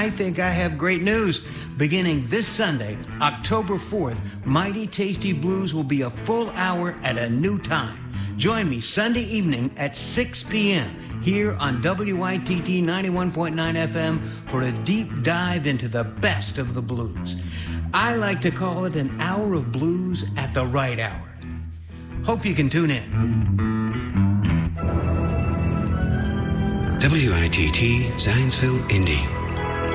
I think I have great news. Beginning this Sunday, October 4th, Mighty Tasty Blues will be a full hour at a new time. Join me Sunday evening at 6 p.m. here on WITT 91.9 FM for a deep dive into the best of the blues. I like to call it an hour of blues at the right hour. Hope you can tune in. WITT Zanesville, Indy.